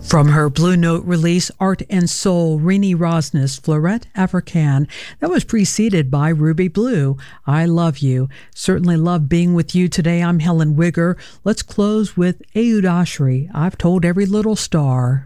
From her Blue Note release, Art and Soul, Rini Rosnes, Fleurette Africaine. That was preceded by Ruby Blue, I Love You. Certainly love being with you today. I'm Helen Wigger. Let's close with Ehud Ashry, I've Told Every Little Star.